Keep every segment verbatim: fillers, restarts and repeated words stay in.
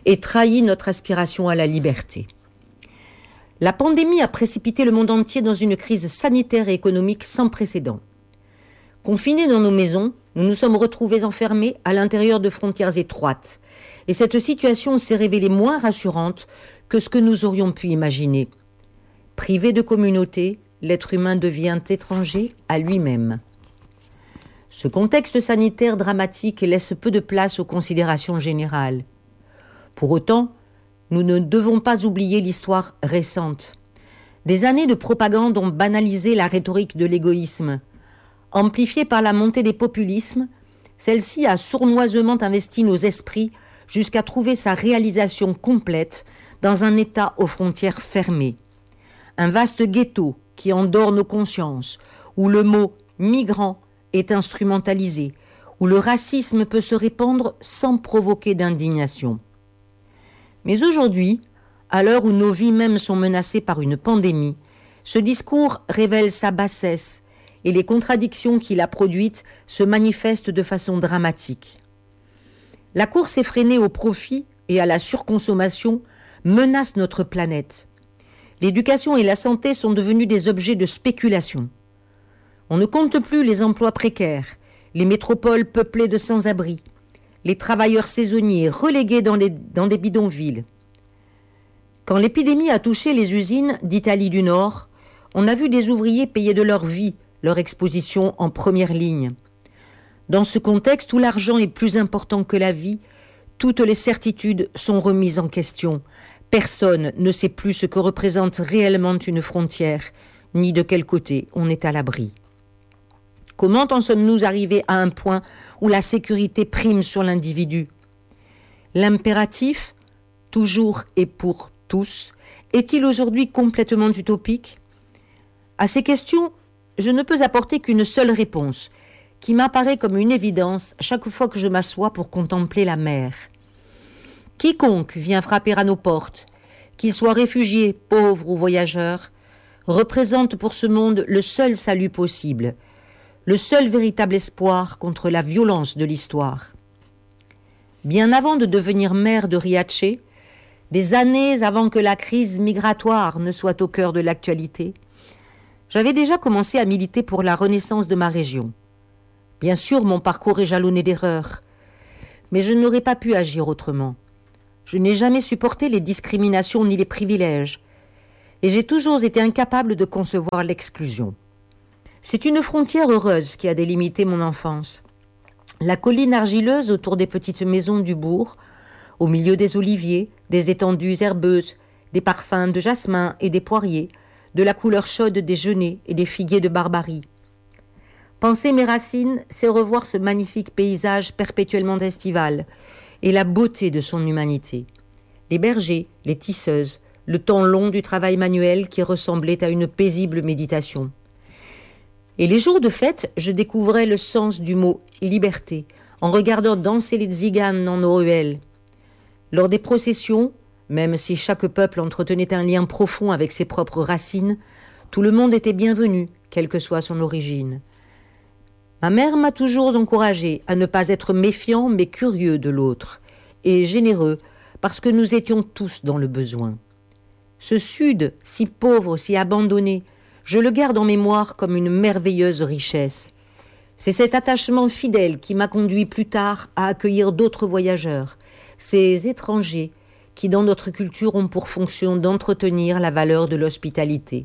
et trahit notre aspiration à la liberté. La pandémie a précipité le monde entier dans une crise sanitaire et économique sans précédent. Confinés dans nos maisons, nous nous sommes retrouvés enfermés à l'intérieur de frontières étroites. Et cette situation s'est révélée moins rassurante que ce que nous aurions pu imaginer. Privé de communauté, l'être humain devient étranger à lui-même. Ce contexte sanitaire dramatique laisse peu de place aux considérations générales. Pour autant, nous ne devons pas oublier l'histoire récente. Des années de propagande ont banalisé la rhétorique de l'égoïsme. Amplifiée par la montée des populismes, celle-ci a sournoisement investi nos esprits jusqu'à trouver sa réalisation complète dans un État aux frontières fermées. Un vaste ghetto qui endort nos consciences, où le mot « migrant » est instrumentalisé, où le racisme peut se répandre sans provoquer d'indignation. Mais aujourd'hui, à l'heure où nos vies mêmes sont menacées par une pandémie, ce discours révèle sa bassesse et les contradictions qu'il a produites se manifestent de façon dramatique. La course effrénée au profit et à la surconsommation menace notre planète. L'éducation et la santé sont devenus des objets de spéculation. On ne compte plus les emplois précaires, les métropoles peuplées de sans-abri, les travailleurs saisonniers relégués dans, les, dans des bidonvilles. Quand l'épidémie a touché les usines d'Italie du Nord, on a vu des ouvriers payer de leur vie leur exposition en première ligne. Dans ce contexte où l'argent est plus important que la vie, toutes les certitudes sont remises en question. Personne ne sait plus ce que représente réellement une frontière, ni de quel côté on est à l'abri. Comment en sommes-nous arrivés à un point où la sécurité prime sur l'individu ? L'impératif, toujours et pour tous, est-il aujourd'hui complètement utopique ? À ces questions, je ne peux apporter qu'une seule réponse, qui m'apparaît comme une évidence chaque fois que je m'assois pour contempler la mer. Quiconque vient frapper à nos portes, qu'il soit réfugié, pauvre ou voyageur, représente pour ce monde le seul salut possible, le seul véritable espoir contre la violence de l'histoire. Bien avant de devenir maire de Riace, des années avant que la crise migratoire ne soit au cœur de l'actualité, j'avais déjà commencé à militer pour la renaissance de ma région. Bien sûr, mon parcours est jalonné d'erreurs, mais je n'aurais pas pu agir autrement. Je n'ai jamais supporté les discriminations ni les privilèges, et j'ai toujours été incapable de concevoir l'exclusion. C'est une frontière heureuse qui a délimité mon enfance. La colline argileuse autour des petites maisons du bourg, au milieu des oliviers, des étendues herbeuses, des parfums de jasmin et des poiriers, de la couleur chaude des genêts et des figuiers de Barbarie. Penser mes racines, c'est revoir ce magnifique paysage perpétuellement estival et la beauté de son humanité. Les bergers, les tisseuses, le temps long du travail manuel qui ressemblait à une paisible méditation. Et les jours de fête, je découvrais le sens du mot « liberté » en regardant danser les tziganes dans nos ruelles. Lors des processions, même si chaque peuple entretenait un lien profond avec ses propres racines, tout le monde était bienvenu, quelle que soit son origine. Ma mère m'a toujours encouragé à ne pas être méfiant mais curieux de l'autre, et généreux, parce que nous étions tous dans le besoin. Ce Sud, si pauvre, si abandonné, je le garde en mémoire comme une merveilleuse richesse. C'est cet attachement fidèle qui m'a conduit plus tard à accueillir d'autres voyageurs, ces étrangers qui, dans notre culture, ont pour fonction d'entretenir la valeur de l'hospitalité.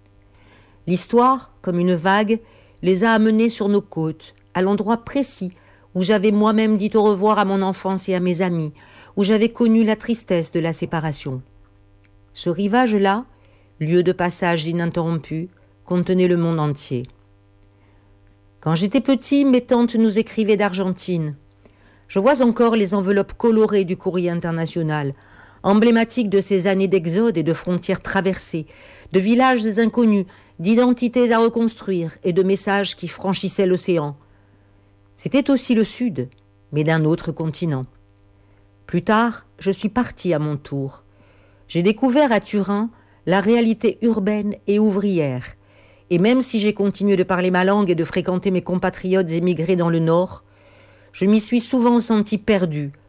L'histoire, comme une vague, les a amenés sur nos côtes, à l'endroit précis où j'avais moi-même dit au revoir à mon enfance et à mes amis, où j'avais connu la tristesse de la séparation. Ce rivage-là, lieu de passage ininterrompu, contenait le monde entier. Quand j'étais petit, mes tantes nous écrivaient d'Argentine. Je vois encore les enveloppes colorées du courrier international, emblématiques de ces années d'exode et de frontières traversées, de villages inconnus, d'identités à reconstruire et de messages qui franchissaient l'océan. C'était aussi le Sud, mais d'un autre continent. Plus tard, je suis partie à mon tour. J'ai découvert à Turin la réalité urbaine et ouvrière, et même si j'ai continué de parler ma langue et de fréquenter mes compatriotes émigrés dans le Nord, je m'y suis souvent sentie perdue,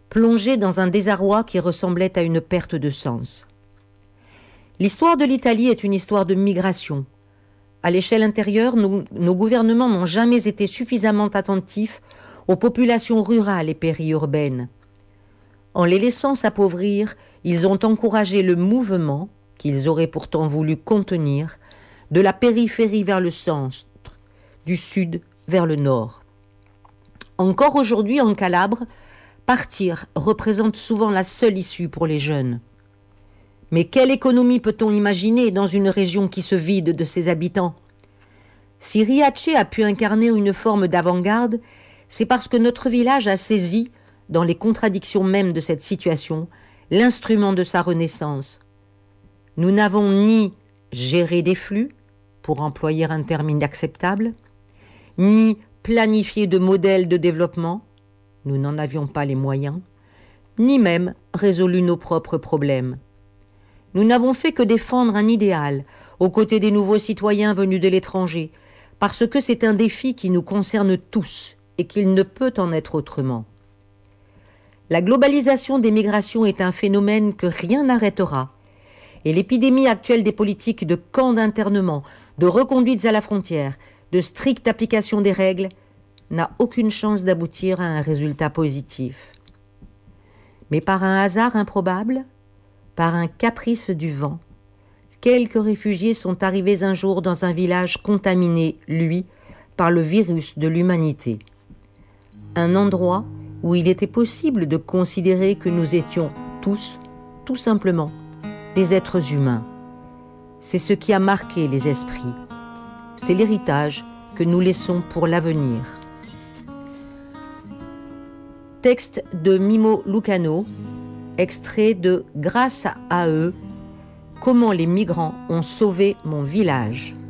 plongés dans un désarroi qui ressemblait à une perte de sens. L'histoire de l'Italie est une histoire de migration. À l'échelle intérieure, nos, nos gouvernements n'ont jamais été suffisamment attentifs aux populations rurales et périurbaines. En les laissant s'appauvrir, ils ont encouragé le mouvement, qu'ils auraient pourtant voulu contenir, de la périphérie vers le centre, du sud vers le nord. Encore aujourd'hui, en Calabre, partir représente souvent la seule issue pour les jeunes. Mais quelle économie peut-on imaginer dans une région qui se vide de ses habitants ? Si Riace a pu incarner une forme d'avant-garde, c'est parce que notre village a saisi, dans les contradictions mêmes de cette situation, l'instrument de sa renaissance. Nous n'avons ni géré des flux, pour employer un terme inacceptable, ni planifié de modèles de développement, nous n'en avions pas les moyens, ni même résolu nos propres problèmes. Nous n'avons fait que défendre un idéal aux côtés des nouveaux citoyens venus de l'étranger, parce que c'est un défi qui nous concerne tous et qu'il ne peut en être autrement. La globalisation des migrations est un phénomène que rien n'arrêtera, et l'épidémie actuelle des politiques de camps d'internement, de reconduites à la frontière, de stricte application des règles, n'a aucune chance d'aboutir à un résultat positif. Mais par un hasard improbable, par un caprice du vent, quelques réfugiés sont arrivés un jour dans un village contaminé, lui, par le virus de l'humanité. Un endroit où il était possible de considérer que nous étions tous, tout simplement, des êtres humains. C'est ce qui a marqué les esprits. C'est l'héritage que nous laissons pour l'avenir. Texte de Mimo Lucano, extrait de Grâce à eux, comment les migrants ont sauvé mon village.